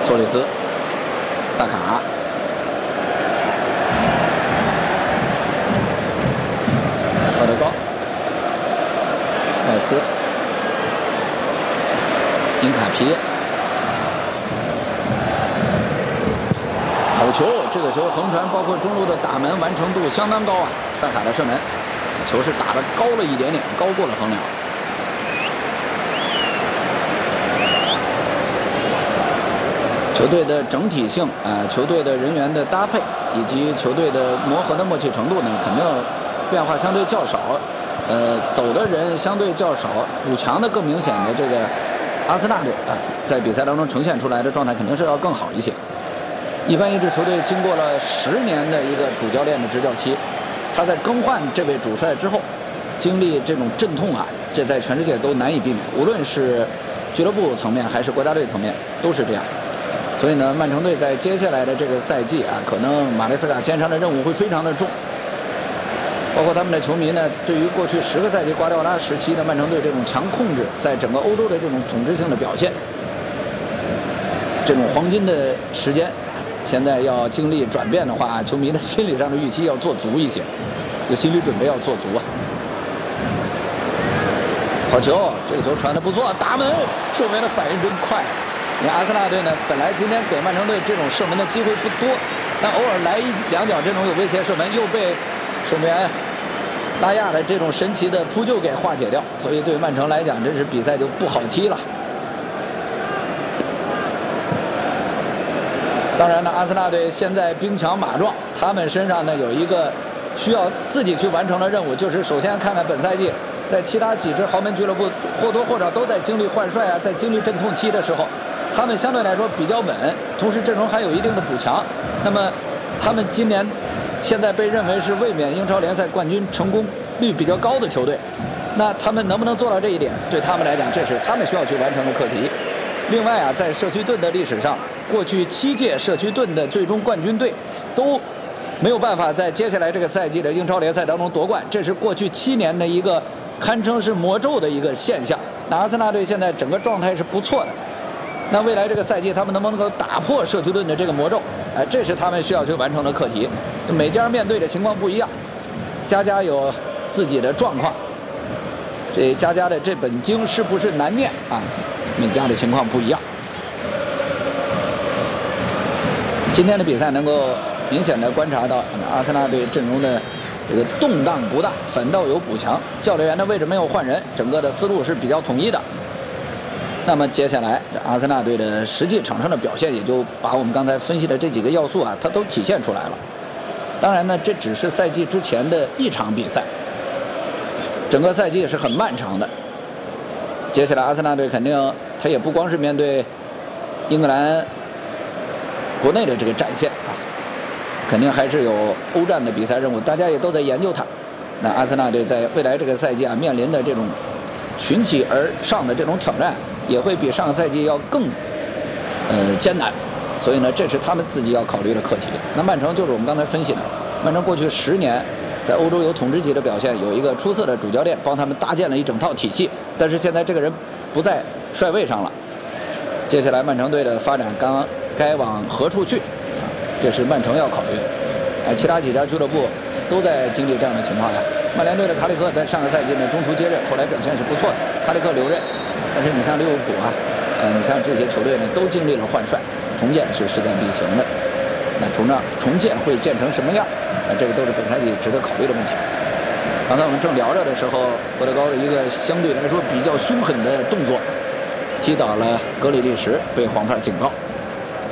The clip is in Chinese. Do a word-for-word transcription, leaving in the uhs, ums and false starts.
索里斯、萨卡、厄德高、赖斯、因卡皮。 好球！这个球横传，包括中路的打门完成度相当高啊！萨卡的射门，球是打得高了一点点，高过了横梁。球队的整体性啊、呃，球队的人员的搭配以及球队的磨合的默契程度呢，肯定变化相对较少。呃，走的人相对较少，补强的更明显的这个阿森纳队啊、呃，在比赛当中呈现出来的状态肯定是要更好一些。 一般一支球队经过了十年的一个主教练的执教期，他在更换这位主帅之后，经历这种阵痛啊，这在全世界都难以避免，无论是俱乐部层面还是国家队层面都是这样。所以呢，曼城队在接下来的这个赛季啊，可能马雷斯卡肩上的任务会非常的重。包括他们的球迷呢，对于过去十个赛季瓜迪奥拉时期的曼城队这种强控制，在整个欧洲的这种统治性的表现，这种黄金的时间。 现在要经历转变的话，球迷的心理上的预期要做足一些，这心理准备要做足啊。好球，这个球传得不错，打门，射门的反应真快。你看阿森纳队呢，本来今天给曼城队这种射门的机会不多，但偶尔来一两脚这种有威胁射门，又被守门员拉亚的这种神奇的扑救给化解掉，所以对曼城来讲，真是比赛就不好踢了。 当然呢，阿森纳队现在兵强马壮，他们身上呢有一个需要自己去完成的任务，就是首先看看本赛季在其他几支豪门俱乐部或多或少都在经历换帅啊，在经历阵痛期的时候，他们相对来说比较稳，同时阵容还有一定的补强。那么，他们今年现在被认为是卫冕英超联赛冠军成功率比较高的球队，那他们能不能做到这一点，对他们来讲，这是他们需要去完成的课题。另外啊，在社区盾的历史上，过去七届社区盾的最终冠军队都没有办法在接下来这个赛季的英超联赛当中夺冠，这是过去七年的一个堪称是魔咒的一个现象。那阿森纳队现在整个状态是不错的，那未来这个赛季他们能不能够打破社区盾的这个魔咒？哎，这是他们需要去完成的课题。每家面对的情况不一样，家家有自己的状况，这家家的这本经是不是难念啊？每家的情况不一样。今天的比赛能够明显的观察到阿森纳队阵容的这个动荡不大，反倒有补强，教练员的位置没有换人，整个的思路是比较统一的。那么接下来阿森纳队的实际场上的表现，也就把我们刚才分析的这几个要素啊，它都体现出来了。当然呢，这只是赛季之前的一场比赛，整个赛季是很漫长的。接下来阿森纳队肯定他也不光是面对英格兰国内的这个战线啊，肯定还是有欧战的比赛任务，大家也都在研究它。那阿森纳队在未来这个赛季啊，面临的这种群起而上的这种挑战，也会比上个赛季要更呃艰难。所以呢，这是他们自己要考虑的课题。那曼城就是我们刚才分析的，曼城过去十年在欧洲有统治级的表现，有一个出色的主教练帮他们搭建了一整套体系，但是现在这个人不在帅位上了，接下来曼城队的发展刚该往何处去，这是曼城要考虑的。哎，其他几家俱乐部都在经历这样的情况呀。曼联队的卡里克在上个赛季呢中途接任，后来表现是不错的，卡里克留任。但是你像利物浦啊，呃，你像这些球队呢，都经历了换帅，重建是势在必行的。那从这重建会建成什么样？啊，这个都是本赛季值得考虑的问题。刚才我们正聊着的时候，博德高的一个相对来说比较凶狠的动作，踢倒了格里利什，被黄牌警告。